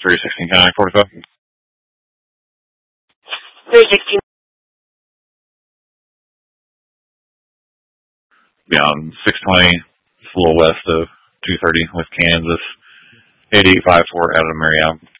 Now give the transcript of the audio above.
316 County 45. 316. Beyond 620, just a little west of 230 West Kansas. 8854 out of Marion.